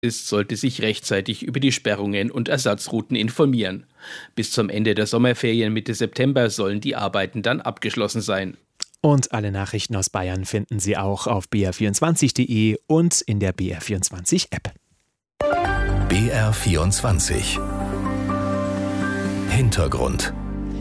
ist, sollte sich rechtzeitig über die Sperrungen und Ersatzrouten informieren. Bis zum Ende der Sommerferien Mitte September sollen die Arbeiten dann abgeschlossen sein. Und alle Nachrichten aus Bayern finden Sie auch auf br24.de und in der BR24-App. BR24 Hintergrund.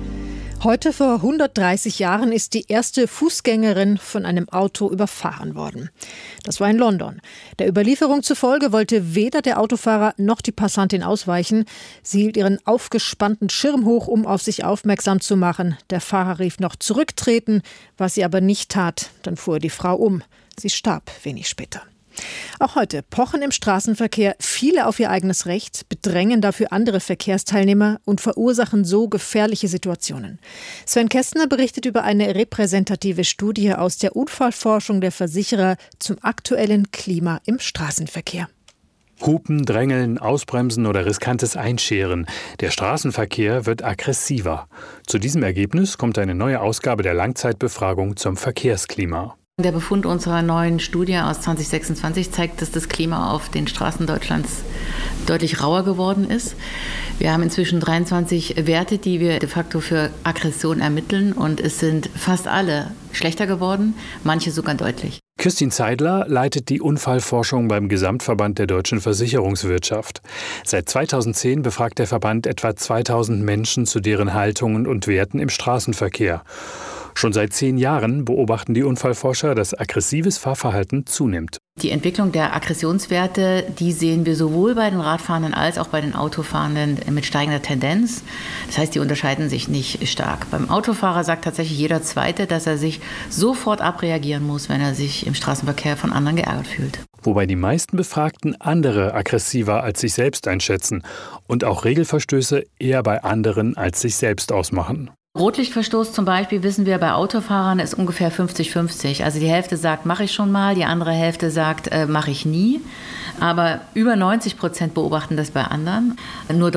Heute vor 130 Jahren ist die erste Fußgängerin von einem Auto überfahren worden. Das war in London. Der Überlieferung zufolge wollte weder der Autofahrer noch die Passantin ausweichen. Sie hielt ihren aufgespannten Schirm hoch, um auf sich aufmerksam zu machen. Der Fahrer rief noch zurücktreten, was sie aber nicht tat. Dann fuhr die Frau um. Sie starb wenig später. Auch heute pochen im Straßenverkehr viele auf ihr eigenes Recht, bedrängen dafür andere Verkehrsteilnehmer und verursachen so gefährliche Situationen. Sven Kästner berichtet über eine repräsentative Studie aus der Unfallforschung der Versicherer zum aktuellen Klima im Straßenverkehr. Hupen, Drängeln, Ausbremsen oder riskantes Einscheren. Der Straßenverkehr wird aggressiver. Zu diesem Ergebnis kommt eine neue Ausgabe der Langzeitbefragung zum Verkehrsklima. Der Befund unserer neuen Studie aus 2026 zeigt, dass das Klima auf den Straßen Deutschlands deutlich rauer geworden ist. Wir haben inzwischen 23 Werte, die wir de facto für Aggression ermitteln, und es sind fast alle schlechter geworden, manche sogar deutlich. Christine Zeidler leitet die Unfallforschung beim Gesamtverband der deutschen Versicherungswirtschaft. Seit 2010 befragt der Verband etwa 2000 Menschen zu deren Haltungen und Werten im Straßenverkehr. Schon seit 10 Jahren beobachten die Unfallforscher, dass aggressives Fahrverhalten zunimmt. Die Entwicklung der Aggressionswerte, die sehen wir sowohl bei den Radfahrenden als auch bei den Autofahrenden mit steigender Tendenz. Das heißt, die unterscheiden sich nicht stark. Beim Autofahrer sagt tatsächlich jeder Zweite, dass er sich sofort abreagieren muss, wenn er sich im Straßenverkehr von anderen geärgert fühlt. Wobei die meisten Befragten andere aggressiver als sich selbst einschätzen und auch Regelverstöße eher bei anderen als sich selbst ausmachen. Rotlichtverstoß zum Beispiel, wissen wir, bei Autofahrern ist ungefähr 50-50. Also die Hälfte sagt, mache ich schon mal, die andere Hälfte sagt, mache ich nie. Aber über 90% beobachten das bei anderen. Nur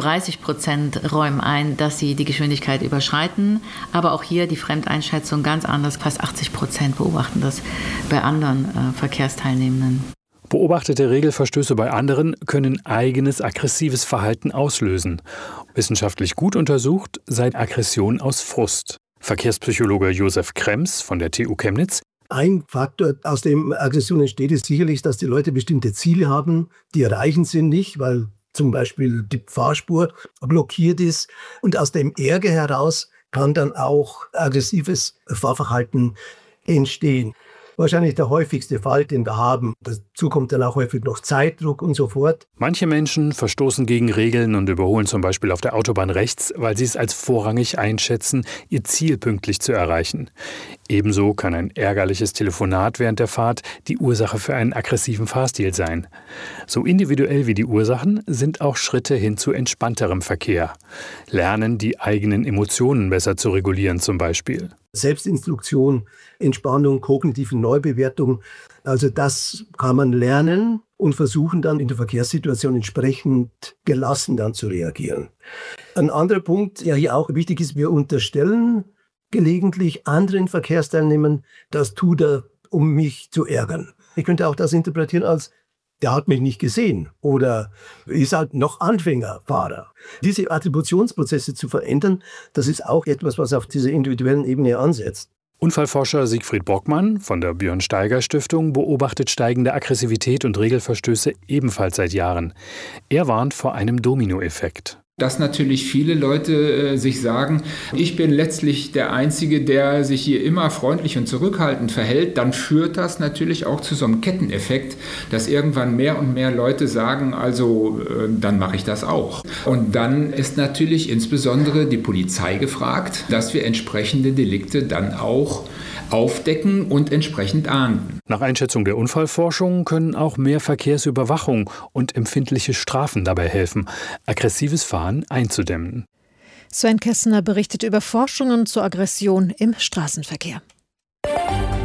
30% räumen ein, dass sie die Geschwindigkeit überschreiten. Aber auch hier die Fremdeinschätzung ganz anders. Fast 80% beobachten das bei anderen Verkehrsteilnehmenden. Beobachtete Regelverstöße bei anderen können eigenes aggressives Verhalten auslösen. Wissenschaftlich gut untersucht sei Aggression aus Frust. Verkehrspsychologe Josef Krems von der TU Chemnitz. Ein Faktor, aus dem Aggression entsteht, ist sicherlich, dass die Leute bestimmte Ziele haben, die erreichen sind nicht, weil zum Beispiel die Fahrspur blockiert ist. Und aus dem Ärger heraus kann dann auch aggressives Fahrverhalten entstehen. Wahrscheinlich der häufigste Fall, den wir haben. Dazu kommt dann auch häufig noch Zeitdruck und so fort. Manche Menschen verstoßen gegen Regeln und überholen zum Beispiel auf der Autobahn rechts, weil sie es als vorrangig einschätzen, ihr Ziel pünktlich zu erreichen. Ebenso kann ein ärgerliches Telefonat während der Fahrt die Ursache für einen aggressiven Fahrstil sein. So individuell wie die Ursachen sind auch Schritte hin zu entspannterem Verkehr. Lernen, die eigenen Emotionen besser zu regulieren zum Beispiel. Selbstinstruktion, Entspannung, kognitive Neubewertung. Also das kann man lernen und versuchen dann in der Verkehrssituation entsprechend gelassen dann zu reagieren. Ein anderer Punkt, der hier auch wichtig ist, wir unterstellen gelegentlich anderen Verkehrsteilnehmern, das tut er, um mich zu ärgern. Ich könnte auch das interpretieren als, der hat mich nicht gesehen oder ist halt noch Anfängerfahrer. Diese Attributionsprozesse zu verändern, das ist auch etwas, was auf dieser individuellen Ebene ansetzt. Unfallforscher Siegfried Bockmann von der Björn-Steiger-Stiftung beobachtet steigende Aggressivität und Regelverstöße ebenfalls seit Jahren. Er warnt vor einem Dominoeffekt. Dass natürlich viele Leute sich sagen, ich bin letztlich der Einzige, der sich hier immer freundlich und zurückhaltend verhält, dann führt das natürlich auch zu so einem Ketteneffekt, dass irgendwann mehr und mehr Leute sagen, also dann mache ich das auch. Und dann ist natürlich insbesondere die Polizei gefragt, dass wir entsprechende Delikte dann auch aufdecken und entsprechend ahnden. Nach Einschätzung der Unfallforschung können auch mehr Verkehrsüberwachung und empfindliche Strafen dabei helfen, aggressives Fahren einzudämmen. Sven Kästner berichtet über Forschungen zur Aggression im Straßenverkehr.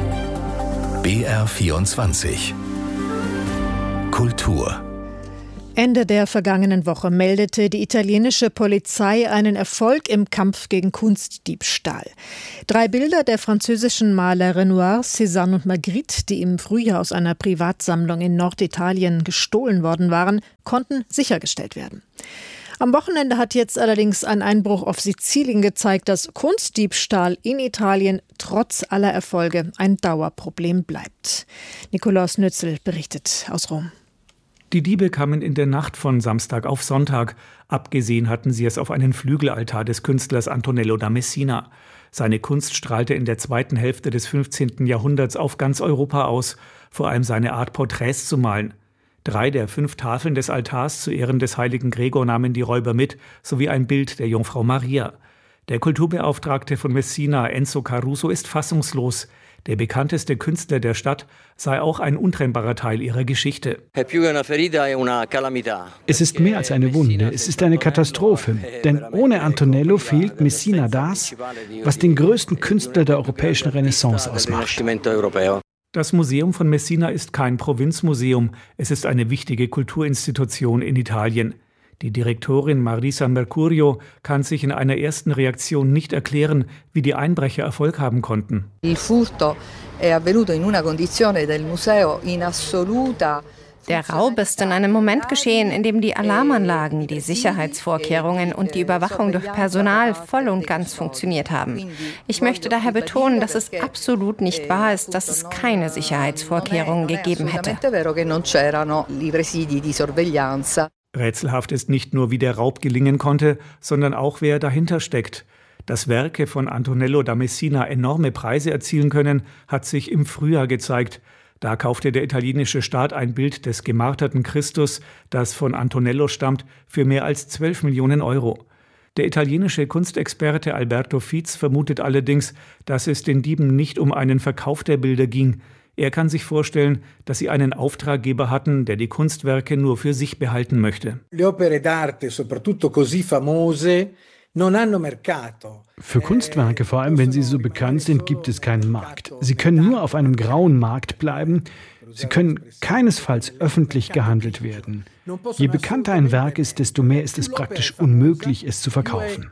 BR24 Kultur. Ende der vergangenen Woche meldete die italienische Polizei einen Erfolg im Kampf gegen Kunstdiebstahl. 3 Bilder der französischen Maler Renoir, Cézanne und Magritte, die im Frühjahr aus einer Privatsammlung in Norditalien gestohlen worden waren, konnten sichergestellt werden. Am Wochenende hat jetzt allerdings ein Einbruch auf Sizilien gezeigt, dass Kunstdiebstahl in Italien trotz aller Erfolge ein Dauerproblem bleibt. Nikolaus Nützel berichtet aus Rom. Die Diebe kamen in der Nacht von Samstag auf Sonntag. Abgesehen hatten sie es auf einen Flügelaltar des Künstlers Antonello da Messina. Seine Kunst strahlte in der zweiten Hälfte des 15. Jahrhunderts auf ganz Europa aus, vor allem seine Art, Porträts zu malen. 3 der 5 Tafeln des Altars zu Ehren des heiligen Gregor nahmen die Räuber mit, sowie ein Bild der Jungfrau Maria. Der Kulturbeauftragte von Messina, Enzo Caruso, ist fassungslos. Der bekannteste Künstler der Stadt sei auch ein untrennbarer Teil ihrer Geschichte. Es ist mehr als eine Wunde, es ist eine Katastrophe. Denn ohne Antonello fehlt Messina das, was den größten Künstler der europäischen Renaissance ausmacht. Das Museum von Messina ist kein Provinzmuseum, es ist eine wichtige Kulturinstitution in Italien. Die Direktorin Marisa Mercurio kann sich in einer ersten Reaktion nicht erklären, wie die Einbrecher Erfolg haben konnten. Der Raub ist in einem Moment geschehen, in dem die Alarmanlagen, die Sicherheitsvorkehrungen und die Überwachung durch Personal voll und ganz funktioniert haben. Ich möchte daher betonen, dass es absolut nicht wahr ist, dass es keine Sicherheitsvorkehrungen gegeben hätte. Rätselhaft ist nicht nur, wie der Raub gelingen konnte, sondern auch, wer dahinter steckt. Dass Werke von Antonello da Messina enorme Preise erzielen können, hat sich im Frühjahr gezeigt. Da kaufte der italienische Staat ein Bild des gemarterten Christus, das von Antonello stammt, für mehr als 12 Millionen Euro. Der italienische Kunstexperte Alberto Fietz vermutet allerdings, dass es den Dieben nicht um einen Verkauf der Bilder ging. Er kann sich vorstellen, dass sie einen Auftraggeber hatten, der die Kunstwerke nur für sich behalten möchte. Für Kunstwerke, vor allem wenn sie so bekannt sind, gibt es keinen Markt. Sie können nur auf einem grauen Markt bleiben. Sie können keinesfalls öffentlich gehandelt werden. Je bekannter ein Werk ist, desto mehr ist es praktisch unmöglich, es zu verkaufen.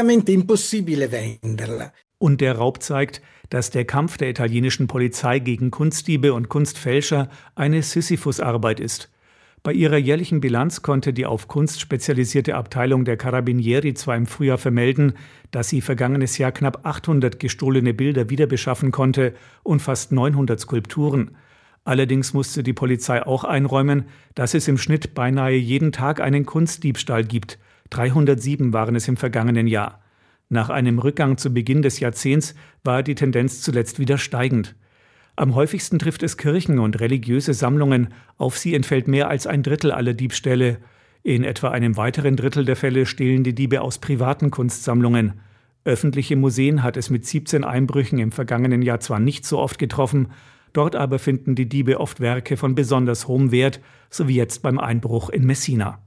Und der Raub zeigt, dass der Kampf der italienischen Polizei gegen Kunstdiebe und Kunstfälscher eine Sisyphus-Arbeit ist. Bei ihrer jährlichen Bilanz konnte die auf Kunst spezialisierte Abteilung der Carabinieri zwar im Frühjahr vermelden, dass sie vergangenes Jahr knapp 800 gestohlene Bilder wiederbeschaffen konnte und fast 900 Skulpturen. Allerdings musste die Polizei auch einräumen, dass es im Schnitt beinahe jeden Tag einen Kunstdiebstahl gibt. 307 waren es im vergangenen Jahr. Nach einem Rückgang zu Beginn des Jahrzehnts war die Tendenz zuletzt wieder steigend. Am häufigsten trifft es Kirchen und religiöse Sammlungen. Auf sie entfällt mehr als ein Drittel aller Diebstähle. In etwa einem weiteren Drittel der Fälle stehlen die Diebe aus privaten Kunstsammlungen. Öffentliche Museen hat es mit 17 Einbrüchen im vergangenen Jahr zwar nicht so oft getroffen, dort aber finden die Diebe oft Werke von besonders hohem Wert, so wie jetzt beim Einbruch in Messina.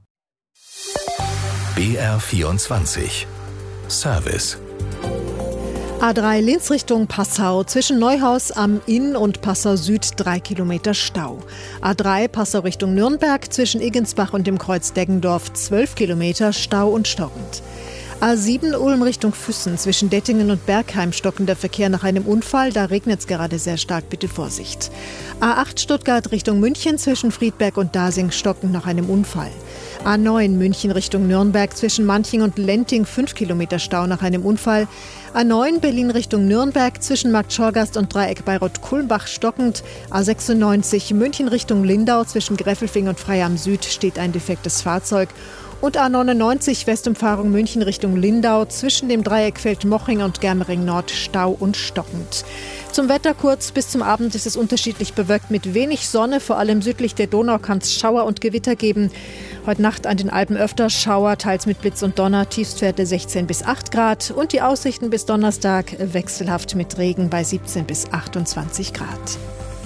BR24 Service. A3 Linz Richtung Passau, zwischen Neuhaus am Inn und Passau Süd 3 Kilometer Stau. A3 Passau Richtung Nürnberg, zwischen Iggensbach und dem Kreuz Deggendorf 12 Kilometer Stau und stockend. A7 Ulm Richtung Füssen, zwischen Dettingen und Bergheim stockender Verkehr nach einem Unfall, da regnet es gerade sehr stark, bitte Vorsicht. A8 Stuttgart Richtung München, zwischen Friedberg und Dasing stockend nach einem Unfall. A9 München Richtung Nürnberg, zwischen Manching und Lenting 5 Kilometer Stau nach einem Unfall. A9 Berlin Richtung Nürnberg, zwischen Markt Schorgast und Dreieck Bayreuth-Kulmbach stockend. A96 München Richtung Lindau, zwischen Greffelfing und Frei am Süd steht ein defektes Fahrzeug. Und A99 Westumfahrung München Richtung Lindau, zwischen dem Dreieckfeld Moching und Germering Nord Stau und stockend. Zum Wetter kurz: bis zum Abend ist es unterschiedlich bewölkt mit wenig Sonne. Vor allem südlich der Donau kann es Schauer und Gewitter geben. Heute Nacht an den Alpen öfter Schauer, teils mit Blitz und Donner, Tiefstwerte 16 bis 8 Grad. Und die Aussichten bis Donnerstag wechselhaft mit Regen bei 17 bis 28 Grad.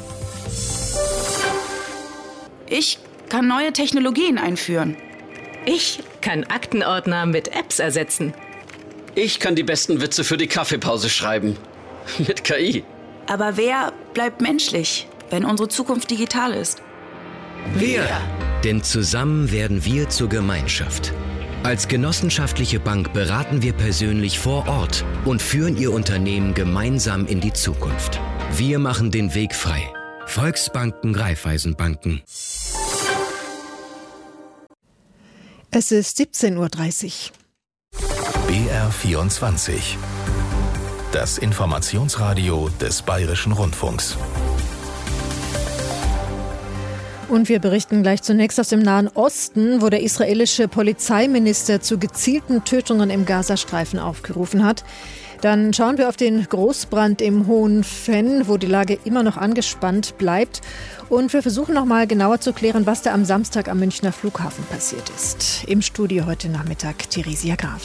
Ich kann neue Technologien einführen. Ich kann Aktenordner mit Apps ersetzen. Ich kann die besten Witze für die Kaffeepause schreiben. Mit KI. Aber wer bleibt menschlich, wenn unsere Zukunft digital ist? Wir. Denn zusammen werden wir zur Gemeinschaft. Als genossenschaftliche Bank beraten wir persönlich vor Ort und führen Ihr Unternehmen gemeinsam in die Zukunft. Wir machen den Weg frei. Volksbanken, Raiffeisenbanken. Es ist 17:30 Uhr. BR24. Das Informationsradio des Bayerischen Rundfunks. Und wir berichten gleich zunächst aus dem Nahen Osten, wo der israelische Polizeiminister zu gezielten Tötungen im Gazastreifen aufgerufen hat. Dann schauen wir auf den Großbrand im Hohen Venn, wo die Lage immer noch angespannt bleibt. Und wir versuchen noch mal genauer zu klären, was da am Samstag am Münchner Flughafen passiert ist. Im Studio heute Nachmittag Theresia Graf.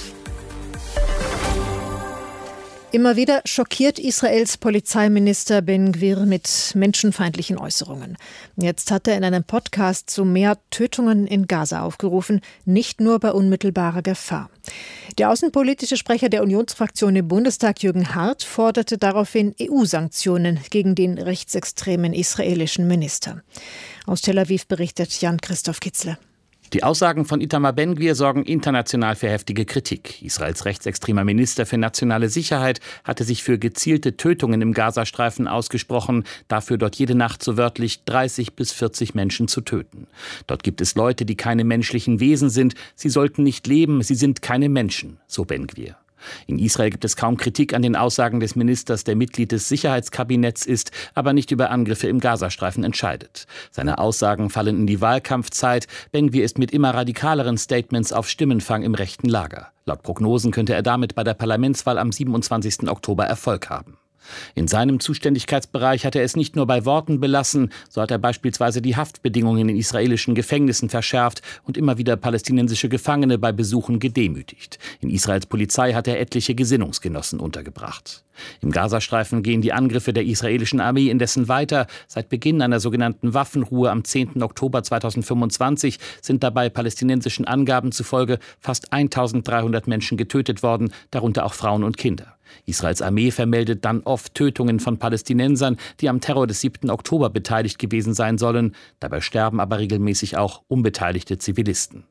Immer wieder schockiert Israels Polizeiminister Ben-Gvir mit menschenfeindlichen Äußerungen. Jetzt hat er in einem Podcast zu mehr Tötungen in Gaza aufgerufen, nicht nur bei unmittelbarer Gefahr. Der außenpolitische Sprecher der Unionsfraktion im Bundestag, Jürgen Hart, forderte daraufhin EU-Sanktionen gegen den rechtsextremen israelischen Minister. Aus Tel Aviv berichtet Jan-Christoph Kitzle. Die Aussagen von Itamar Ben-Gvir sorgen international für heftige Kritik. Israels rechtsextremer Minister für nationale Sicherheit hatte sich für gezielte Tötungen im Gazastreifen ausgesprochen, dafür dort jede Nacht so wörtlich 30 bis 40 Menschen zu töten. Dort gibt es Leute, die keine menschlichen Wesen sind. Sie sollten nicht leben, sie sind keine Menschen, so Ben-Gvir. In Israel gibt es kaum Kritik an den Aussagen des Ministers, der Mitglied des Sicherheitskabinetts ist, aber nicht über Angriffe im Gazastreifen entscheidet. Seine Aussagen fallen in die Wahlkampfzeit. Ben-Gvir ist mit immer radikaleren Statements auf Stimmenfang im rechten Lager. Laut Prognosen könnte er damit bei der Parlamentswahl am 27. Oktober Erfolg haben. In seinem Zuständigkeitsbereich hat er es nicht nur bei Worten belassen, so hat er beispielsweise die Haftbedingungen in israelischen Gefängnissen verschärft und immer wieder palästinensische Gefangene bei Besuchen gedemütigt. In Israels Polizei hat er etliche Gesinnungsgenossen untergebracht. Im Gazastreifen gehen die Angriffe der israelischen Armee indessen weiter. Seit Beginn einer sogenannten Waffenruhe am 10. Oktober 2025 sind dabei palästinensischen Angaben zufolge fast 1300 Menschen getötet worden, darunter auch Frauen und Kinder. Israels Armee vermeldet dann oft Tötungen von Palästinensern, die am Terror des 7. Oktober beteiligt gewesen sein sollen. Dabei sterben aber regelmäßig auch unbeteiligte Zivilisten.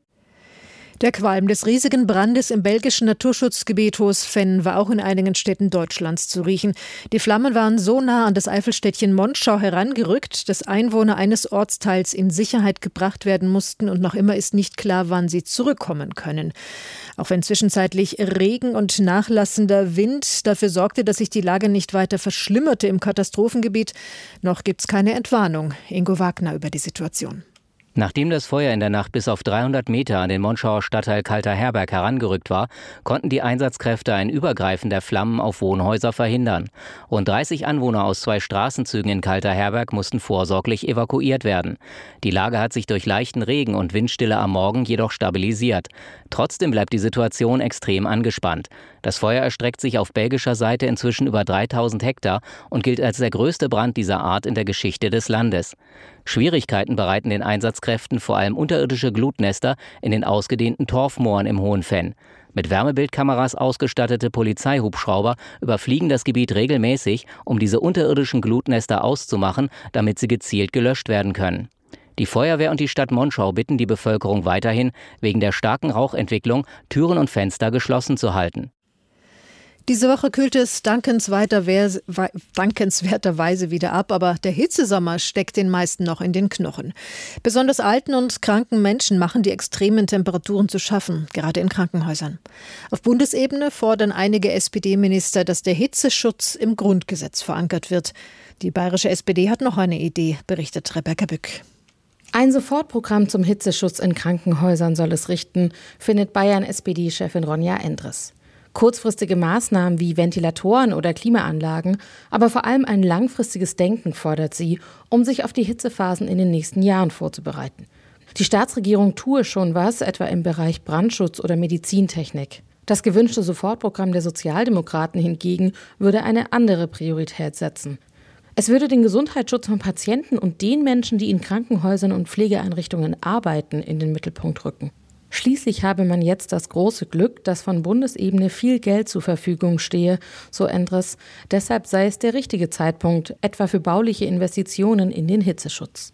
Der Qualm des riesigen Brandes im belgischen Naturschutzgebiet Hohes Venn war auch in einigen Städten Deutschlands zu riechen. Die Flammen waren so nah an das Eifelstädtchen Monschau herangerückt, dass Einwohner eines Ortsteils in Sicherheit gebracht werden mussten und noch immer ist nicht klar, wann sie zurückkommen können. Auch wenn zwischenzeitlich Regen und nachlassender Wind dafür sorgte, dass sich die Lage nicht weiter verschlimmerte im Katastrophengebiet, noch gibt es keine Entwarnung. Ingo Wagner über die Situation. Nachdem das Feuer in der Nacht bis auf 300 Meter an den Monschauer Stadtteil Kalter Herberg herangerückt war, konnten die Einsatzkräfte ein Übergreifen der Flammen auf Wohnhäuser verhindern. Rund 30 Anwohner aus 2 Straßenzügen in Kalter Herberg mussten vorsorglich evakuiert werden. Die Lage hat sich durch leichten Regen und Windstille am Morgen jedoch stabilisiert. Trotzdem bleibt die Situation extrem angespannt. Das Feuer erstreckt sich auf belgischer Seite inzwischen über 3000 Hektar und gilt als der größte Brand dieser Art in der Geschichte des Landes. Schwierigkeiten bereiten den Einsatzkräften vor allem unterirdische Glutnester in den ausgedehnten Torfmooren im Hohen Venn. Mit Wärmebildkameras ausgestattete Polizeihubschrauber überfliegen das Gebiet regelmäßig, um diese unterirdischen Glutnester auszumachen, damit sie gezielt gelöscht werden können. Die Feuerwehr und die Stadt Monschau bitten die Bevölkerung weiterhin, wegen der starken Rauchentwicklung Türen und Fenster geschlossen zu halten. Diese Woche kühlte es dankenswerterweise wieder ab, aber der Hitzesommer steckt den meisten noch in den Knochen. Besonders alten und kranken Menschen machen die extremen Temperaturen zu schaffen, gerade in Krankenhäusern. Auf Bundesebene fordern einige SPD-Minister, dass der Hitzeschutz im Grundgesetz verankert wird. Die bayerische SPD hat noch eine Idee, berichtet Rebecca Bück. Ein Sofortprogramm zum Hitzeschutz in Krankenhäusern soll es richten, findet Bayern-SPD-Chefin Ronja Endres. Kurzfristige Maßnahmen wie Ventilatoren oder Klimaanlagen, aber vor allem ein langfristiges Denken fordert sie, um sich auf die Hitzephasen in den nächsten Jahren vorzubereiten. Die Staatsregierung tue schon was, etwa im Bereich Brandschutz oder Medizintechnik. Das gewünschte Sofortprogramm der Sozialdemokraten hingegen würde eine andere Priorität setzen. Es würde den Gesundheitsschutz von Patienten und den Menschen, die in Krankenhäusern und Pflegeeinrichtungen arbeiten, in den Mittelpunkt rücken. Schließlich habe man jetzt das große Glück, dass von Bundesebene viel Geld zur Verfügung stehe, so Endres. Deshalb sei es der richtige Zeitpunkt, etwa für bauliche Investitionen in den Hitzeschutz.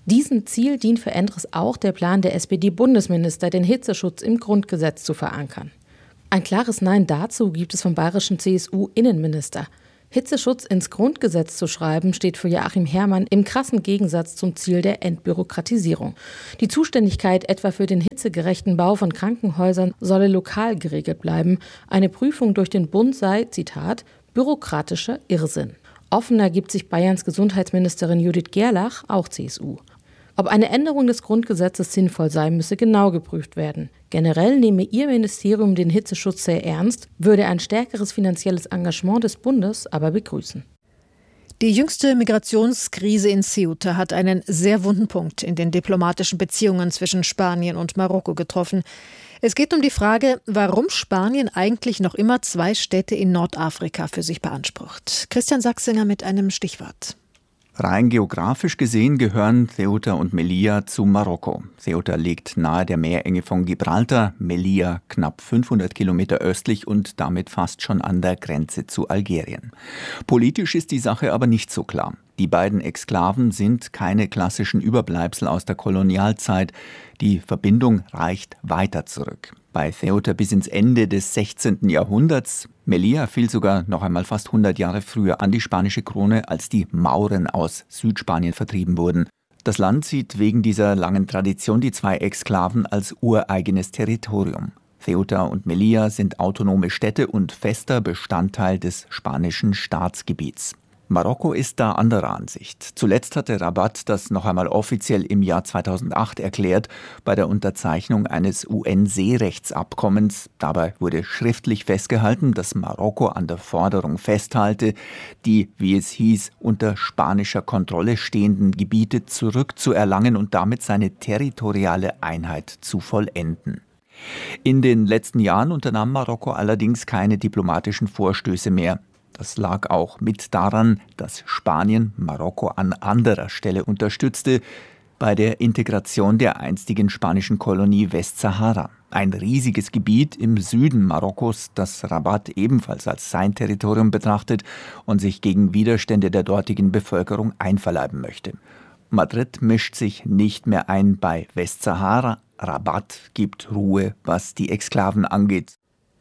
Diesem Ziel dient für Endres auch der Plan der SPD-Bundesminister, den Hitzeschutz im Grundgesetz zu verankern. Ein klares Nein dazu gibt es vom bayerischen CSU-Innenminister. Hitzeschutz ins Grundgesetz zu schreiben, steht für Joachim Herrmann im krassen Gegensatz zum Ziel der Entbürokratisierung. Die Zuständigkeit etwa für den hitzegerechten Bau von Krankenhäusern solle lokal geregelt bleiben. Eine Prüfung durch den Bund sei, Zitat, bürokratischer Irrsinn. Offener gibt sich Bayerns Gesundheitsministerin Judith Gerlach, auch CSU. Ob eine Änderung des Grundgesetzes sinnvoll sei, müsse genau geprüft werden. Generell nehme ihr Ministerium den Hitzeschutz sehr ernst, würde ein stärkeres finanzielles Engagement des Bundes aber begrüßen. Die jüngste Migrationskrise in Ceuta hat einen sehr wunden Punkt in den diplomatischen Beziehungen zwischen Spanien und Marokko getroffen. Es geht um die Frage, warum Spanien eigentlich noch immer 2 Städte in Nordafrika für sich beansprucht. Christian Sachsinger mit einem Stichwort. Rein geografisch gesehen gehören Ceuta und Melilla zu Marokko. Ceuta liegt nahe der Meerenge von Gibraltar, Melilla knapp 500 Kilometer östlich und damit fast schon an der Grenze zu Algerien. Politisch ist die Sache aber nicht so klar. Die beiden Exklaven sind keine klassischen Überbleibsel aus der Kolonialzeit. Die Verbindung reicht weiter zurück. Bei Ceuta bis ins Ende des 16. Jahrhunderts. Melilla fiel sogar noch einmal fast 100 Jahre früher an die spanische Krone, als die Mauren aus Südspanien vertrieben wurden. Das Land sieht wegen dieser langen Tradition die 2 Exklaven als ureigenes Territorium. Ceuta und Melilla sind autonome Städte und fester Bestandteil des spanischen Staatsgebiets. Marokko ist da anderer Ansicht. Zuletzt hatte Rabat das noch einmal offiziell im Jahr 2008 erklärt, bei der Unterzeichnung eines UN-Seerechtsabkommens. Dabei wurde schriftlich festgehalten, dass Marokko an der Forderung festhalte, die, wie es hieß, unter spanischer Kontrolle stehenden Gebiete zurückzuerlangen und damit seine territoriale Einheit zu vollenden. In den letzten Jahren unternahm Marokko allerdings keine diplomatischen Vorstöße mehr. Das lag auch mit daran, dass Spanien Marokko an anderer Stelle unterstützte, bei der Integration der einstigen spanischen Kolonie Westsahara. Ein riesiges Gebiet im Süden Marokkos, das Rabat ebenfalls als sein Territorium betrachtet und sich gegen Widerstände der dortigen Bevölkerung einverleiben möchte. Madrid mischt sich nicht mehr ein bei Westsahara. Rabat gibt Ruhe, was die Exklaven angeht.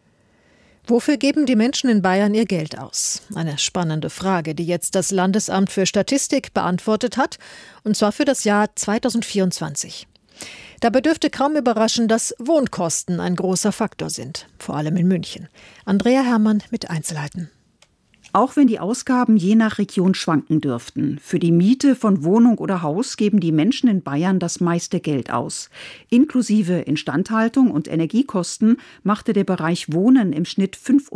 Wofür geben die Menschen in Bayern ihr Geld aus? Eine spannende Frage, die jetzt das Landesamt für Statistik beantwortet hat, und zwar für das Jahr 2024. Dabei dürfte kaum überraschen, dass Wohnkosten ein großer Faktor sind, vor allem in München. Andrea Herrmann mit Einzelheiten. Auch wenn die Ausgaben je nach Region schwanken dürften. Für die Miete von Wohnung oder Haus geben die Menschen in Bayern das meiste Geld aus. Inklusive Instandhaltung und Energiekosten machte der Bereich Wohnen im Schnitt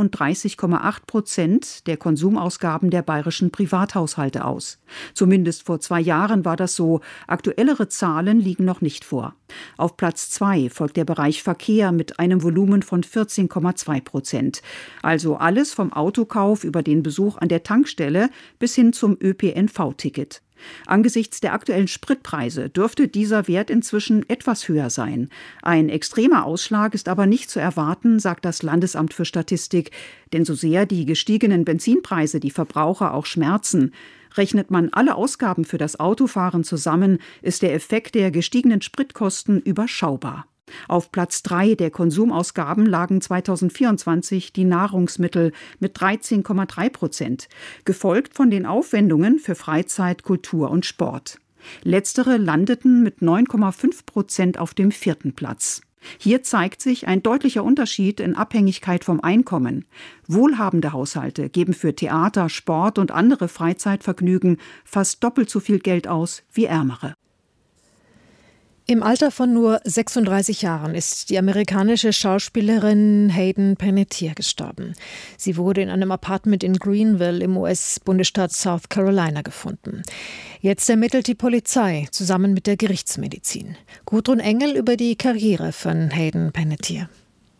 35,8% der Konsumausgaben der bayerischen Privathaushalte aus. Zumindest vor 2 Jahren war das so. Aktuellere Zahlen liegen noch nicht vor. Auf Platz 2 folgt der Bereich Verkehr mit einem Volumen von 14,2%. Also alles vom Autokauf über den Besuch an der Tankstelle bis hin zum ÖPNV-Ticket. Angesichts der aktuellen Spritpreise dürfte dieser Wert inzwischen etwas höher sein. Ein extremer Ausschlag ist aber nicht zu erwarten, sagt das Landesamt für Statistik. Denn so sehr die gestiegenen Benzinpreise die Verbraucher auch schmerzen, rechnet man alle Ausgaben für das Autofahren zusammen, ist der Effekt der gestiegenen Spritkosten überschaubar. Auf Platz 3 der Konsumausgaben lagen 2024 die Nahrungsmittel mit 13,3%, gefolgt von den Aufwendungen für Freizeit, Kultur und Sport. Letztere landeten mit 9,5% auf dem 4. Platz. Hier zeigt sich ein deutlicher Unterschied in Abhängigkeit vom Einkommen. Wohlhabende Haushalte geben für Theater, Sport und andere Freizeitvergnügen fast doppelt so viel Geld aus wie ärmere. Im Alter von nur 36 Jahren ist die amerikanische Schauspielerin Hayden Panettiere gestorben. Sie wurde in einem Apartment in Greenville im US-Bundesstaat South Carolina gefunden. Jetzt ermittelt die Polizei zusammen mit der Gerichtsmedizin. Gudrun Engel über die Karriere von Hayden Panettiere.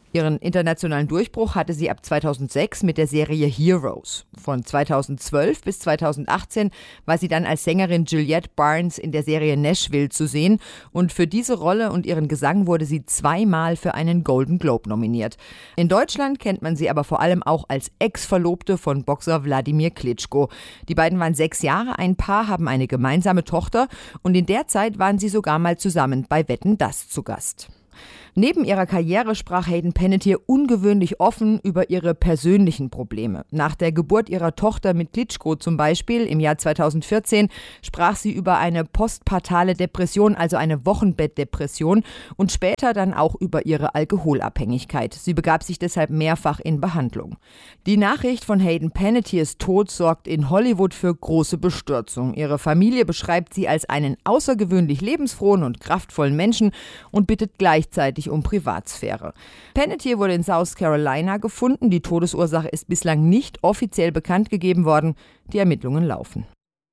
Ihren internationalen Durchbruch hatte sie ab 2006 mit der Serie Heroes. Von 2012 bis 2018 war sie dann als Sängerin Juliette Barnes in der Serie Nashville zu sehen und für diese Rolle und ihren Gesang wurde sie 2-mal für einen Golden Globe nominiert. In Deutschland kennt man sie aber vor allem auch als Ex-Verlobte von Boxer Wladimir Klitschko. Die beiden waren 6 Jahre ein Paar, haben eine gemeinsame Tochter und in der Zeit waren sie sogar mal zusammen bei Wetten, dass zu Gast. Neben ihrer Karriere sprach Hayden Panettiere ungewöhnlich offen über ihre persönlichen Probleme. Nach der Geburt ihrer Tochter mit Klitschko zum Beispiel im Jahr 2014 sprach sie über eine postpartale Depression, also eine Wochenbettdepression und später dann auch über ihre Alkoholabhängigkeit. Sie begab sich deshalb mehrfach in Behandlung. Die Nachricht von Hayden Panettieres Tod sorgt in Hollywood für große Bestürzung. Ihre Familie beschreibt sie als einen außergewöhnlich lebensfrohen und kraftvollen Menschen und bittet gleichzeitig um Privatsphäre. Panettiere wurde in South Carolina gefunden. Die Todesursache ist bislang nicht offiziell bekannt gegeben worden. Die Ermittlungen laufen.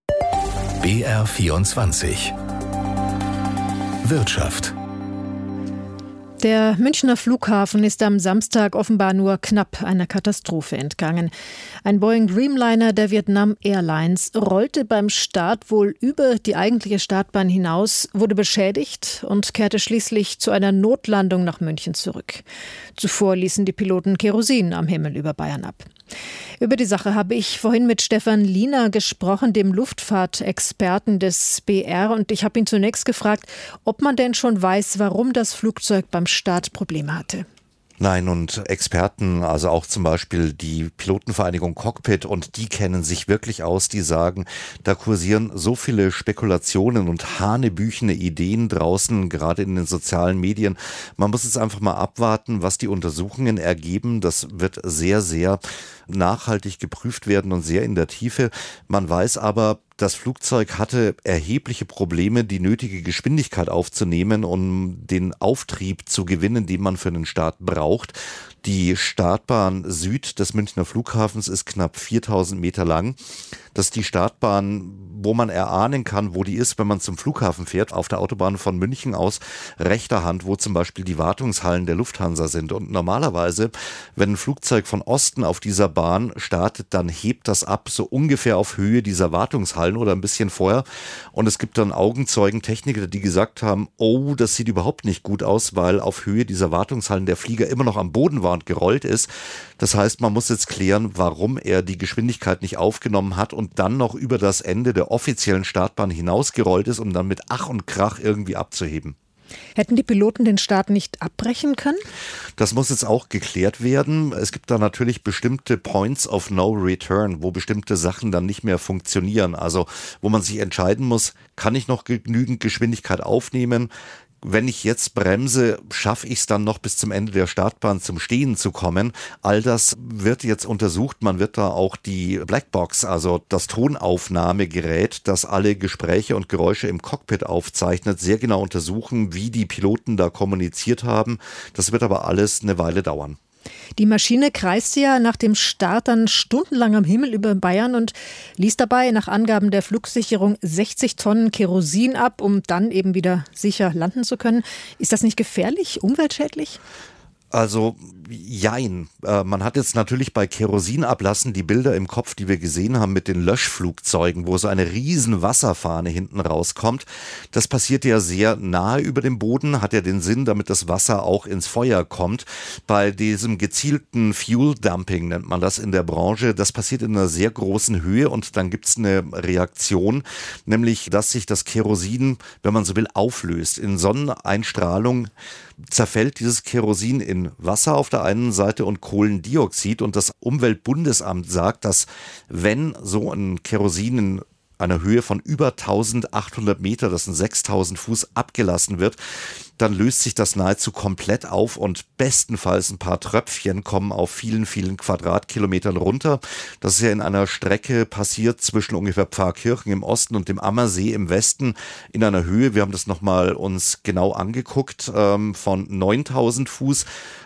BR24 Wirtschaft. Der Münchner Flughafen ist am Samstag offenbar nur knapp einer Katastrophe entgangen. Ein Boeing Dreamliner der Vietnam Airlines rollte beim Start wohl über die eigentliche Startbahn hinaus, wurde beschädigt und kehrte schließlich zu einer Notlandung nach München zurück. Zuvor ließen die Piloten Kerosin am Himmel über Bayern ab. Über die Sache habe ich vorhin mit Stefan Liener gesprochen, dem Luftfahrtexperten des BR. Und ich habe ihn zunächst gefragt, ob man denn schon weiß, warum das Flugzeug beim Start Probleme hatte. Nein, und Experten, also auch zum Beispiel die Pilotenvereinigung Cockpit, und die kennen sich wirklich aus, die sagen, da kursieren so viele Spekulationen und hanebüchene Ideen draußen, gerade in den sozialen Medien. Man muss jetzt einfach mal abwarten, was die Untersuchungen ergeben. Das wird sehr, sehr nachhaltig geprüft werden und sehr in der Tiefe. Man weiß aber, das Flugzeug hatte erhebliche Probleme, die nötige Geschwindigkeit aufzunehmen, um den Auftrieb zu gewinnen, den man für den Start braucht. Die Startbahn Süd des Münchner Flughafens ist knapp 4000 Meter lang. Das ist die Startbahn, wo man erahnen kann, wo die ist, wenn man zum Flughafen fährt, auf der Autobahn von München aus, rechter Hand, wo zum Beispiel die Wartungshallen der Lufthansa sind. Und normalerweise, wenn ein Flugzeug von Osten auf dieser Bahn startet, dann hebt das ab, so ungefähr auf Höhe dieser Wartungshallen oder ein bisschen vorher. Und es gibt dann Augenzeugen, Techniker, die gesagt haben, oh, das sieht überhaupt nicht gut aus, weil auf Höhe dieser Wartungshallen der Flieger immer noch am Boden war und gerollt ist. Das heißt, man muss jetzt klären, warum er die Geschwindigkeit nicht aufgenommen hat und dann noch über das Ende der offiziellen Startbahn hinausgerollt ist, um dann mit Ach und Krach irgendwie abzuheben. Hätten die Piloten den Start nicht abbrechen können? Das muss jetzt auch geklärt werden. Es gibt da natürlich bestimmte Points of No Return, wo bestimmte Sachen dann nicht mehr funktionieren. Also wo man sich entscheiden muss, kann ich noch genügend Geschwindigkeit aufnehmen? Wenn ich jetzt bremse, schaffe ich es dann noch bis zum Ende der Startbahn zum Stehen zu kommen. All das wird jetzt untersucht. Man wird da auch die Blackbox, also das Tonaufnahmegerät, das alle Gespräche und Geräusche im Cockpit aufzeichnet, sehr genau untersuchen, wie die Piloten da kommuniziert haben. Das wird aber alles eine Weile dauern. Die Maschine kreiste ja nach dem Start dann stundenlang am Himmel über Bayern und ließ dabei nach Angaben der Flugsicherung 60 Tonnen Kerosin ab, um dann eben wieder sicher landen zu können. Ist das nicht gefährlich, umweltschädlich? Also, jein. Man hat jetzt natürlich bei Kerosinablassen die Bilder im Kopf, die wir gesehen haben mit den Löschflugzeugen, wo so eine riesen Wasserfahne hinten rauskommt. Das passiert ja sehr nahe über dem Boden, hat ja den Sinn, damit das Wasser auch ins Feuer kommt. Bei diesem gezielten Fuel Dumping nennt man das in der Branche. Das passiert in einer sehr großen Höhe und dann gibt es eine Reaktion, nämlich, dass sich das Kerosin, wenn man so will, auflöst. In Sonneneinstrahlung zerfällt dieses Kerosin in Wasser auf der einen Seite und Kohlendioxid. Und das Umweltbundesamt sagt, dass wenn so ein Kerosin in einer Höhe von über 1800 Meter, das sind 6000 Fuß, abgelassen wird, dann löst sich das nahezu komplett auf und bestenfalls ein paar Tröpfchen kommen auf vielen, vielen Quadratkilometern runter. Das ist ja in einer Strecke passiert zwischen ungefähr Pfarrkirchen im Osten und dem Ammersee im Westen in einer Höhe, wir haben das nochmal uns genau angeguckt, von 9000 Fuß.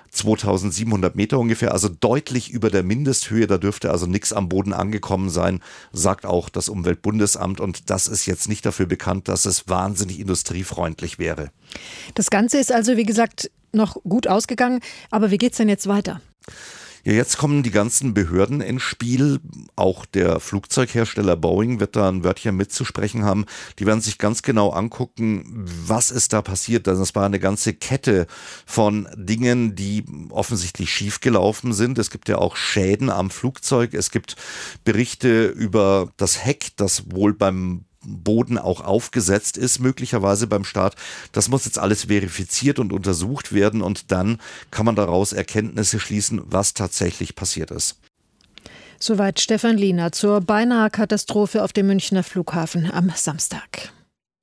2700 Meter ungefähr, also deutlich über der Mindesthöhe, da dürfte also nichts am Boden angekommen sein, sagt auch das Umweltbundesamt, und das ist jetzt nicht dafür bekannt, dass es wahnsinnig industriefreundlich wäre. Das Ganze ist also, wie gesagt, noch gut ausgegangen. Aber wie geht's denn jetzt weiter? Ja, jetzt kommen die ganzen Behörden ins Spiel. Auch der Flugzeughersteller Boeing wird da ein Wörtchen mitzusprechen haben. Die werden sich ganz genau angucken, was ist da passiert. Also es war eine ganze Kette von Dingen, die offensichtlich schiefgelaufen sind. Es gibt ja auch Schäden am Flugzeug. Es gibt Berichte über das Heck, das wohl beim Boden auch aufgesetzt ist, möglicherweise beim Start. Das muss jetzt alles verifiziert und untersucht werden und dann kann man daraus Erkenntnisse schließen, was tatsächlich passiert ist. Soweit Stefan Liener zur beinahe Katastrophe auf dem Münchner Flughafen am Samstag.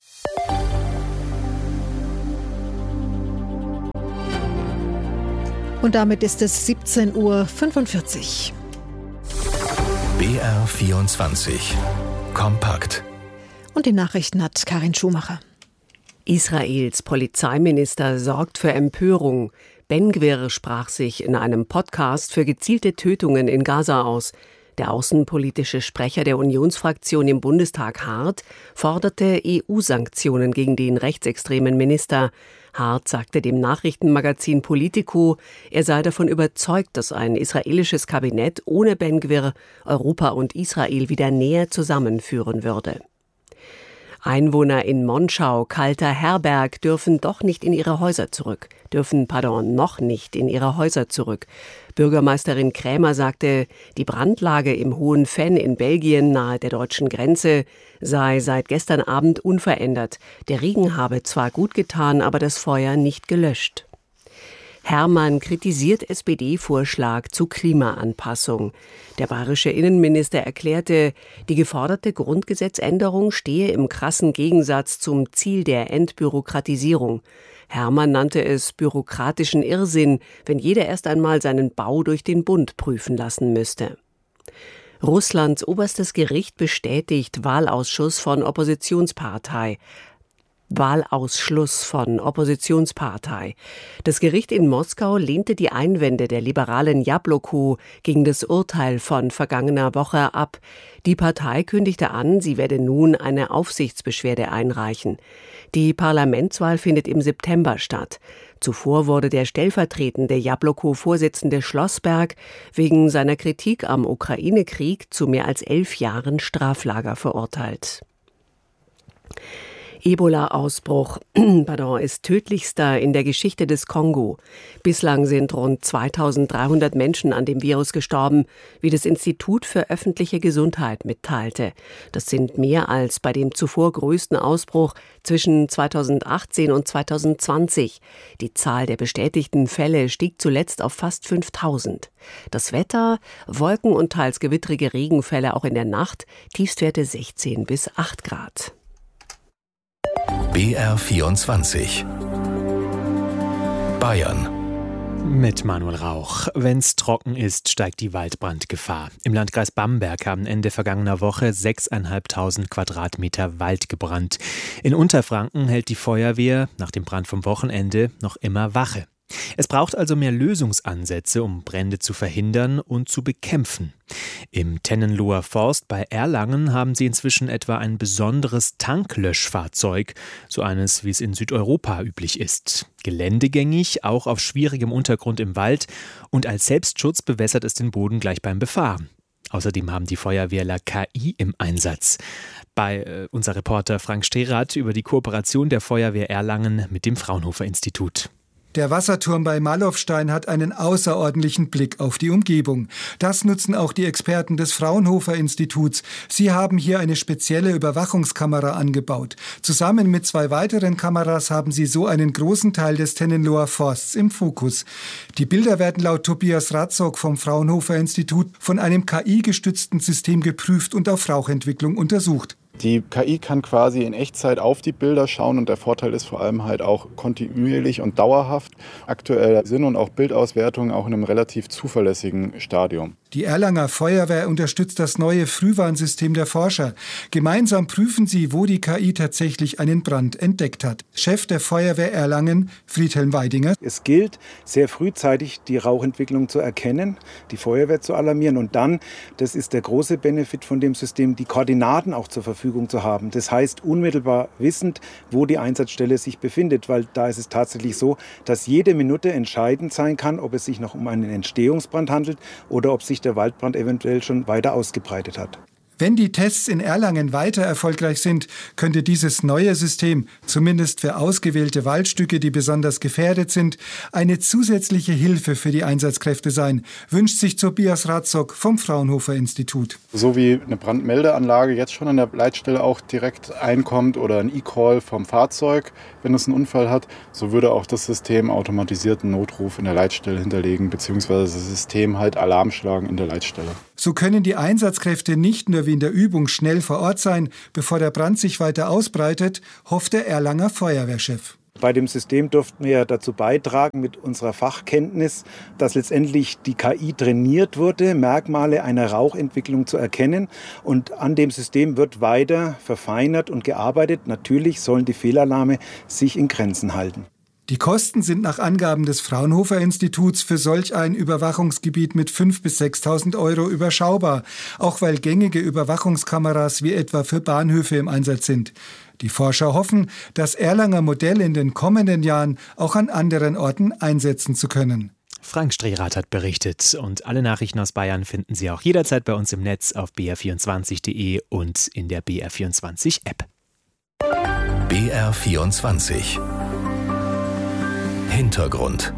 Und damit ist es 17:45 Uhr. BR 24 Kompakt. Und die Nachrichten hat Karin Schumacher. Israels Polizeiminister sorgt für Empörung. Ben-Gvir sprach sich in einem Podcast für gezielte Tötungen in Gaza aus. Der außenpolitische Sprecher der Unionsfraktion im Bundestag, Hart, forderte EU-Sanktionen gegen den rechtsextremen Minister. Hart sagte dem Nachrichtenmagazin Politico, er sei davon überzeugt, dass ein israelisches Kabinett ohne Ben-Gvir Europa und Israel wieder näher zusammenführen würde. Einwohner in Monschau, Kalter Herberg, dürfen noch nicht in ihre Häuser zurück. Bürgermeisterin Krämer sagte, die Brandlage im Hohen Venn in Belgien nahe der deutschen Grenze sei seit gestern Abend unverändert. Der Regen habe zwar gut getan, aber das Feuer nicht gelöscht. Hermann kritisiert SPD-Vorschlag zu Klimaanpassung. Der bayerische Innenminister erklärte, die geforderte Grundgesetzänderung stehe im krassen Gegensatz zum Ziel der Entbürokratisierung. Hermann nannte es bürokratischen Irrsinn, wenn jeder erst einmal seinen Bau durch den Bund prüfen lassen müsste. Russlands oberstes Gericht bestätigt Wahlausschluss von Oppositionspartei. Das Gericht in Moskau lehnte die Einwände der liberalen Jabloko gegen das Urteil von vergangener Woche ab. Die Partei kündigte an, sie werde nun eine Aufsichtsbeschwerde einreichen. Die Parlamentswahl findet im September statt. Zuvor wurde der stellvertretende Jabloko-Vorsitzende Schlossberg wegen seiner Kritik am Ukraine-Krieg zu mehr als 11 Jahren Straflager verurteilt. Ebola-Ausbruch ist tödlichster in der Geschichte des Kongo. Bislang sind rund 2300 Menschen an dem Virus gestorben, wie das Institut für öffentliche Gesundheit mitteilte. Das sind mehr als bei dem zuvor größten Ausbruch zwischen 2018 und 2020. Die Zahl der bestätigten Fälle stieg zuletzt auf fast 5000. Das Wetter, Wolken und teils gewittrige Regenfälle auch in der Nacht, Tiefstwerte 16 bis 8 Grad. BR 24 Bayern. Mit Manuel Rauch. Wenn's trocken ist, steigt die Waldbrandgefahr. Im Landkreis Bamberg haben Ende vergangener Woche 6.500 Quadratmeter Wald gebrannt. In Unterfranken hält die Feuerwehr nach dem Brand vom Wochenende noch immer Wache. Es braucht also mehr Lösungsansätze, um Brände zu verhindern und zu bekämpfen. Im Tennenloher Forst bei Erlangen haben sie inzwischen etwa ein besonderes Tanklöschfahrzeug, so eines, wie es in Südeuropa üblich ist. Geländegängig, auch auf schwierigem Untergrund im Wald, und als Selbstschutz bewässert es den Boden gleich beim Befahren. Außerdem haben die Feuerwehrler KI im Einsatz. Bei unser Reporter Frank Sterath über die Kooperation der Feuerwehr Erlangen mit dem Fraunhofer Institut. Der Wasserturm bei Malofstein hat einen außerordentlichen Blick auf die Umgebung. Das nutzen auch die Experten des Fraunhofer Instituts. Sie haben hier eine spezielle Überwachungskamera angebaut. Zusammen mit 2 weiteren Kameras haben sie so einen großen Teil des Tennenloher Forsts im Fokus. Die Bilder werden laut Tobias Ratzok vom Fraunhofer Institut von einem KI-gestützten System geprüft und auf Rauchentwicklung untersucht. Die KI kann quasi in Echtzeit auf die Bilder schauen und der Vorteil ist vor allem halt auch kontinuierlich und dauerhaft. Aktuell sind und auch Bildauswertungen auch in einem relativ zuverlässigen Stadium. Die Erlanger Feuerwehr unterstützt das neue Frühwarnsystem der Forscher. Gemeinsam prüfen sie, wo die KI tatsächlich einen Brand entdeckt hat. Chef der Feuerwehr Erlangen, Friedhelm Weidinger. Es gilt, sehr frühzeitig die Rauchentwicklung zu erkennen, die Feuerwehr zu alarmieren und dann, das ist der große Benefit von dem System, die Koordinaten auch zur Verfügung Verfügung zu haben. Das heißt, unmittelbar wissend, wo die Einsatzstelle sich befindet, weil da ist es tatsächlich so, dass jede Minute entscheidend sein kann, ob es sich noch um einen Entstehungsbrand handelt oder ob sich der Waldbrand eventuell schon weiter ausgebreitet hat. Wenn die Tests in Erlangen weiter erfolgreich sind, könnte dieses neue System, zumindest für ausgewählte Waldstücke, die besonders gefährdet sind, eine zusätzliche Hilfe für die Einsatzkräfte sein, wünscht sich Tobias Ratzok vom Fraunhofer Institut. So wie eine Brandmeldeanlage jetzt schon an der Leitstelle auch direkt einkommt oder ein E-Call vom Fahrzeug, wenn es einen Unfall hat, so würde auch das System automatisierten Notruf in der Leitstelle hinterlegen, beziehungsweise das System halt Alarm schlagen in der Leitstelle. So können die Einsatzkräfte nicht nur wie in der Übung schnell vor Ort sein, bevor der Brand sich weiter ausbreitet, hofft der Erlanger Feuerwehrchef. Bei dem System durften wir dazu beitragen mit unserer Fachkenntnis, dass letztendlich die KI trainiert wurde, Merkmale einer Rauchentwicklung zu erkennen. Und an dem System wird weiter verfeinert und gearbeitet. Natürlich sollen die Fehlalarme sich in Grenzen halten. Die Kosten sind nach Angaben des Fraunhofer Instituts für solch ein Überwachungsgebiet mit 5.000 bis 6.000 € überschaubar, auch weil gängige Überwachungskameras wie etwa für Bahnhöfe im Einsatz sind. Die Forscher hoffen, das Erlanger Modell in den kommenden Jahren auch an anderen Orten einsetzen zu können. Frank Strehrath hat berichtet und alle Nachrichten aus Bayern finden Sie auch jederzeit bei uns im Netz auf br24.de und in der BR24-App. BR24 Hintergrund.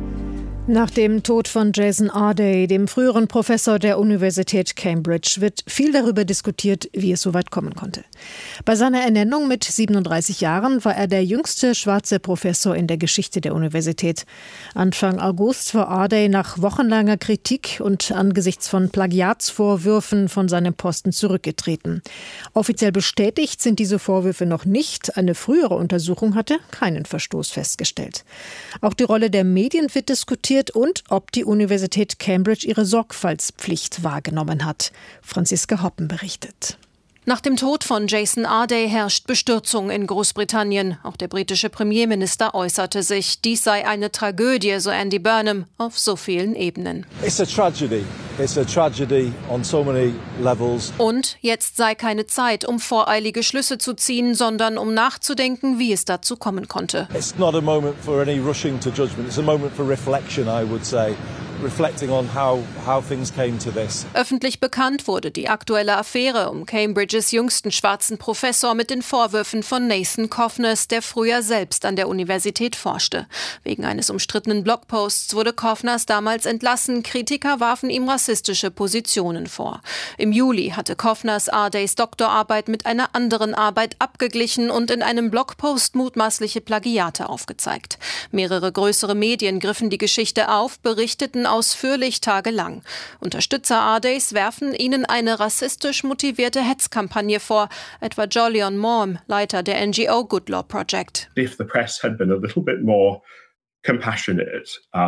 Nach dem Tod von Jason Arday, dem früheren Professor der Universität Cambridge, wird viel darüber diskutiert, wie es so weit kommen konnte. Bei seiner Ernennung mit 37 Jahren war er der jüngste schwarze Professor in der Geschichte der Universität. Anfang August war Arday nach wochenlanger Kritik und angesichts von Plagiatsvorwürfen von seinem Posten zurückgetreten. Offiziell bestätigt sind diese Vorwürfe noch nicht. Eine frühere Untersuchung hatte keinen Verstoß festgestellt. Auch die Rolle der Medien wird diskutiert und ob die Universität Cambridge ihre Sorgfaltspflicht wahrgenommen hat. Franziska Hoppen berichtet. Nach dem Tod von Jason Arday herrscht Bestürzung in Großbritannien. Auch der britische Premierminister äußerte sich. Dies sei eine Tragödie, so Andy Burnham, auf so vielen Ebenen. It's a tragedy. It's a tragedy on so many levels. Und jetzt sei keine Zeit, um voreilige Schlüsse zu ziehen, sondern um nachzudenken, wie es dazu kommen konnte. It's not a moment for any rushing to judgment. It's a moment for reflection, I would say. Reflecting on how things came to this. Öffentlich bekannt wurde die aktuelle Affäre um Cambridges jüngsten schwarzen Professor mit den Vorwürfen von Nathan Coffness, der früher selbst an der Universität forschte. Wegen eines umstrittenen Blogposts wurde Coffness damals entlassen. Kritiker warfen ihm rassistische Positionen vor. Im Juli hatte Coffness Ardays Doktorarbeit mit einer anderen Arbeit abgeglichen und in einem Blogpost mutmaßliche Plagiate aufgezeigt. Mehrere größere Medien griffen die Geschichte auf, berichteten ausführlich tagelang. Unterstützer Ardays werfen ihnen eine rassistisch motivierte Hetzkampagne vor, etwa Jolyon Morm, Leiter der NGO Good Law Project. If the press had been a little bit more compassionate,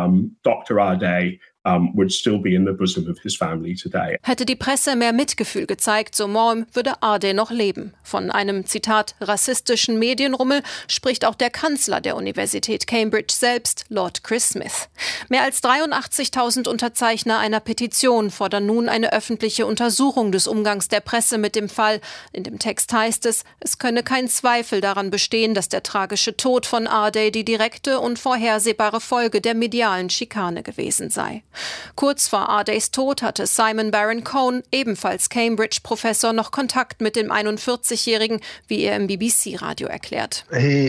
Dr. Arday would still be in the bosom of his family today. Hätte die Presse mehr Mitgefühl gezeigt, so Morm, würde Arday noch leben. Von einem, Zitat, rassistischen Medienrummel spricht auch der Kanzler der Universität Cambridge selbst, Lord Chris Smith. Mehr als 83.000 Unterzeichner einer Petition fordern nun eine öffentliche Untersuchung des Umgangs der Presse mit dem Fall. In dem Text heißt es könne kein Zweifel daran bestehen, dass der tragische Tod von Arday die direkte und vorhersehbare Folge der medialen Schikane gewesen sei. Kurz vor Ardays Tod hatte Simon Baron-Cohen, ebenfalls Cambridge-Professor, noch Kontakt mit dem 41-Jährigen, wie er im BBC-Radio erklärt. Er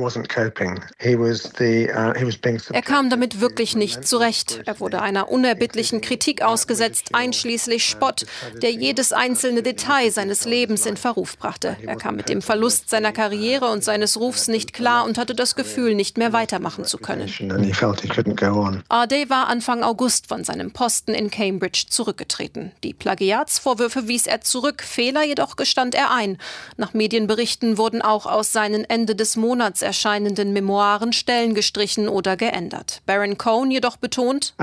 kam damit wirklich nicht zurecht. Er wurde einer unerbittlichen Kritik ausgesetzt, einschließlich Spott, der jedes einzelne Detail seines Lebens in Verruf brachte. Er kam mit dem Verlust seiner Karriere und seines Rufs nicht klar und hatte das Gefühl, nicht mehr weitermachen zu können. Arday war Anfang August von seinem Posten in Cambridge zurückgetreten. Die Plagiatsvorwürfe wies er zurück, Fehler jedoch gestand er ein. Nach Medienberichten wurden auch aus seinen Ende des Monats erscheinenden Memoiren Stellen gestrichen oder geändert. Baron-Cohen jedoch betont: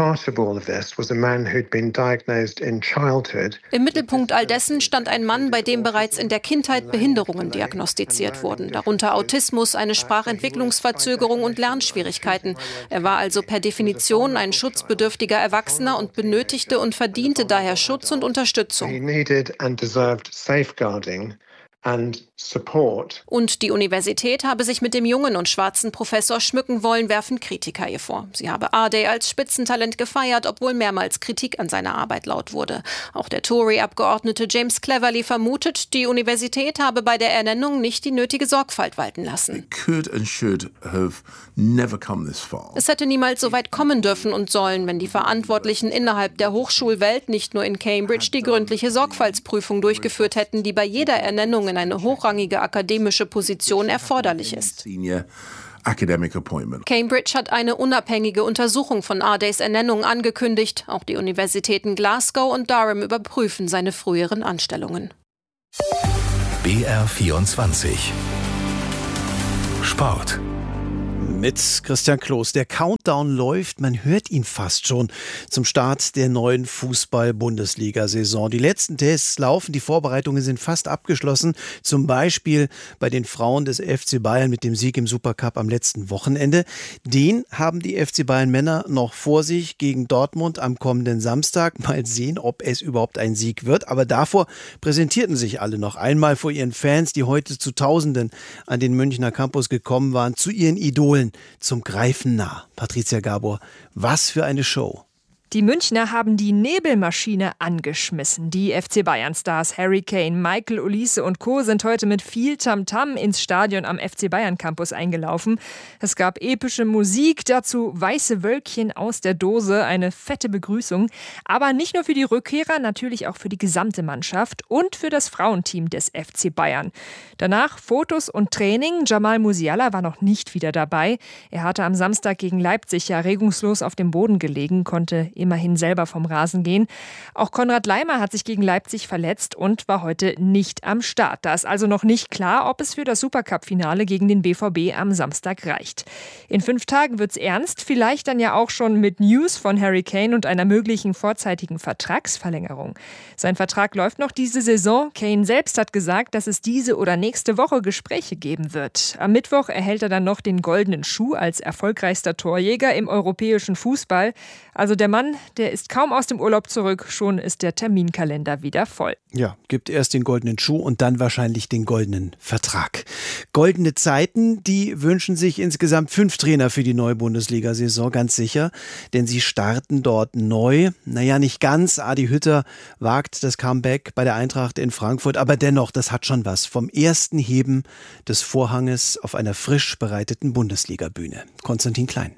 Im Mittelpunkt all dessen stand ein Mann, bei dem bereits in der Kindheit Behinderungen diagnostiziert wurden, darunter Autismus, eine Sprachentwicklungsverzögerung und Lernschwierigkeiten. Er war also per Definition ein schutzbedürftiger Erwachsener und benötigte und verdiente daher Schutz und Unterstützung. Und die Universität habe sich mit dem jungen und schwarzen Professor schmücken wollen, werfen Kritiker ihr vor. Sie habe Ardey als Spitzentalent gefeiert, obwohl mehrmals Kritik an seiner Arbeit laut wurde. Auch der Tory-Abgeordnete James Cleverly vermutet, die Universität habe bei der Ernennung nicht die nötige Sorgfalt walten lassen. Es hätte niemals so weit kommen dürfen und sollen, wenn die Verantwortlichen innerhalb der Hochschulwelt nicht nur in Cambridge die gründliche Sorgfaltsprüfung durchgeführt hätten, die bei jeder Ernennung in eine hochrangige akademische Position erforderlich ist. Cambridge hat eine unabhängige Untersuchung von Ardeys Ernennung angekündigt. Auch die Universitäten Glasgow und Durham überprüfen seine früheren Anstellungen. BR24 Sport. Mit Christian Kloß. Der Countdown läuft, man hört ihn fast schon, zum Start der neuen Fußball-Bundesliga-Saison. Die letzten Tests laufen, die Vorbereitungen sind fast abgeschlossen. Zum Beispiel bei den Frauen des FC Bayern mit dem Sieg im Supercup am letzten Wochenende. Den haben die FC Bayern-Männer noch vor sich gegen Dortmund am kommenden Samstag. Mal sehen, ob es überhaupt ein Sieg wird. Aber davor präsentierten sich alle noch einmal vor ihren Fans, die heute zu Tausenden an den Münchner Campus gekommen waren, zu ihren Idolen. Zum Greifen nah. Patricia Gabor, was für eine Show. Die Münchner haben die Nebelmaschine angeschmissen. Die FC Bayern-Stars Harry Kane, Michael Olise und Co. sind heute mit viel Tamtam ins Stadion am FC Bayern-Campus eingelaufen. Es gab epische Musik, dazu weiße Wölkchen aus der Dose, eine fette Begrüßung. Aber nicht nur für die Rückkehrer, natürlich auch für die gesamte Mannschaft und für das Frauenteam des FC Bayern. Danach Fotos und Training. Jamal Musiala war noch nicht wieder dabei. Er hatte am Samstag gegen Leipzig ja regungslos auf dem Boden gelegen, konnte immerhin selber vom Rasen gehen. Auch Konrad Laimer hat sich gegen Leipzig verletzt und war heute nicht am Start. Da ist also noch nicht klar, ob es für das Supercup-Finale gegen den BVB am Samstag reicht. In 5 Tagen wird's ernst, vielleicht dann ja auch schon mit News von Harry Kane und einer möglichen vorzeitigen Vertragsverlängerung. Sein Vertrag läuft noch diese Saison. Kane selbst hat gesagt, dass es diese oder nächste Woche Gespräche geben wird. Am Mittwoch erhält er dann noch den goldenen Schuh als erfolgreichster Torjäger im europäischen Fußball. Also der Mann, der ist kaum aus dem Urlaub zurück, schon ist der Terminkalender wieder voll. Ja, gibt erst den goldenen Schuh und dann wahrscheinlich den goldenen Vertrag. Goldene Zeiten, die wünschen sich insgesamt 5 Trainer für die neue Bundesliga-Saison, ganz sicher, denn sie starten dort neu. Naja, nicht ganz. Adi Hütter wagt das Comeback bei der Eintracht in Frankfurt, aber dennoch, das hat schon was vom ersten Heben des Vorhanges auf einer frisch bereiteten Bundesliga-Bühne. Konstantin Klein.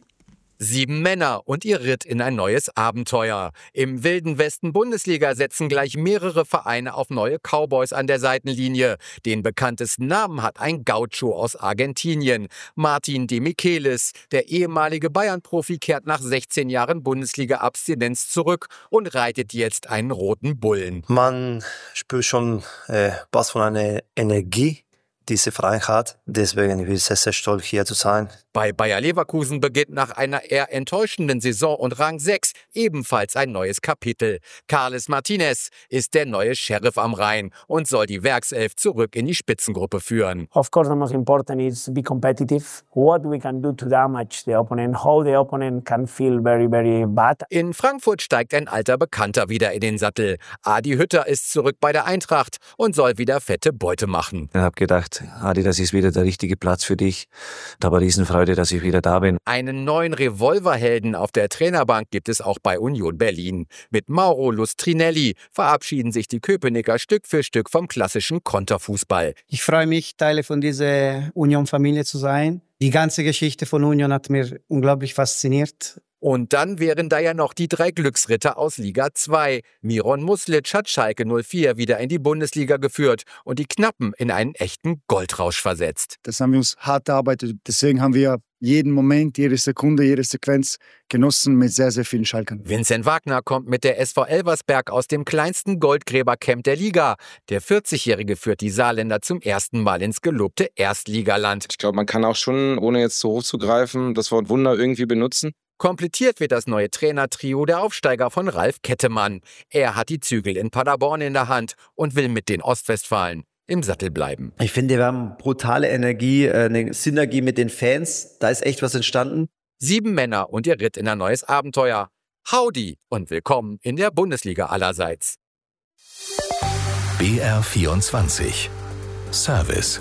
7 Männer und ihr Ritt in ein neues Abenteuer. Im wilden Westen Bundesliga setzen gleich mehrere Vereine auf neue Cowboys an der Seitenlinie. Den bekanntesten Namen hat ein Gaucho aus Argentinien. Martin de Michelis, der ehemalige Bayern-Profi, kehrt nach 16 Jahren Bundesliga-Abstinenz zurück und reitet jetzt einen roten Bullen. Man spürt schon was von einer Energie, diese Verein hat. Deswegen bin ich sehr, sehr stolz, hier zu sein. Bei Bayer Leverkusen beginnt nach einer eher enttäuschenden Saison und Rang 6 ebenfalls ein neues Kapitel. Carles Martinez ist der neue Sheriff am Rhein und soll die Werkself zurück in die Spitzengruppe führen. Of course, the most important is to be competitive. What we can do to damage the opponent, how the opponent can feel very, very bad. In Frankfurt steigt ein alter Bekannter wieder in den Sattel. Adi Hütter ist zurück bei der Eintracht und soll wieder fette Beute machen. Ich habe gedacht, Adi, das ist wieder der richtige Platz für dich. Da war Riesenfreude, dass ich wieder da bin. Einen neuen Revolverhelden auf der Trainerbank gibt es auch bei Union Berlin. Mit Mauro Lustrinelli verabschieden sich die Köpenicker Stück für Stück vom klassischen Konterfußball. Ich freue mich, Teil von dieser Union-Familie zu sein. Die ganze Geschichte von Union hat mir unglaublich fasziniert. Und dann wären da ja noch die 3 Glücksritter aus Liga 2. Miron Muslic hat Schalke 04 wieder in die Bundesliga geführt und die Knappen in einen echten Goldrausch versetzt. Das haben wir uns hart erarbeitet. Deswegen haben wir jeden Moment, jede Sekunde, jede Sequenz genossen mit sehr, sehr vielen Schalkern. Vincent Wagner kommt mit der SV Elversberg aus dem kleinsten Goldgräbercamp der Liga. Der 40-Jährige führt die Saarländer zum ersten Mal ins gelobte Erstligaland. Ich glaube, man kann auch schon, ohne jetzt zu hoch zu greifen, das Wort Wunder irgendwie benutzen. Komplettiert wird das neue Trainertrio der Aufsteiger von Ralf Kettemann. Er hat die Zügel in Paderborn in der Hand und will mit den Ostwestfalen im Sattel bleiben. Ich finde, wir haben brutale Energie, eine Synergie mit den Fans. Da ist echt was entstanden. 7 Männer und ihr Ritt in ein neues Abenteuer. Howdy und willkommen in der Bundesliga allerseits. BR24 Service.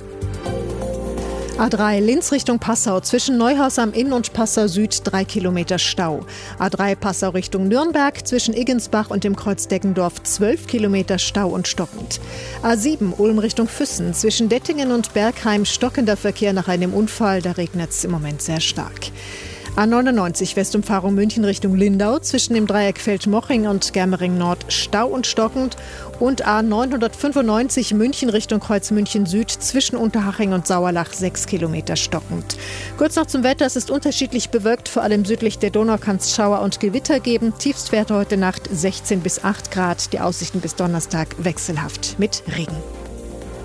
A3 Linz Richtung Passau, zwischen Neuhaus am Inn und Passau Süd 3 Kilometer Stau. A3 Passau Richtung Nürnberg, zwischen Iggensbach und dem Kreuz Deggendorf 12 Kilometer Stau und stockend. A7 Ulm Richtung Füssen, zwischen Dettingen und Bergheim stockender Verkehr nach einem Unfall, da regnet es im Moment sehr stark. A99 Westumfahrung München Richtung Lindau, zwischen dem Dreieck Feldmoching und Germering Nord Stau und stockend. Und A995 München Richtung Kreuz München Süd, zwischen Unterhaching und Sauerlach 6 Kilometer stockend. Kurz noch zum Wetter, es ist unterschiedlich bewölkt, vor allem südlich der Donau kann es Schauer und Gewitter geben. Tiefstwerte heute Nacht 16 bis 8 Grad, die Aussichten bis Donnerstag wechselhaft mit Regen.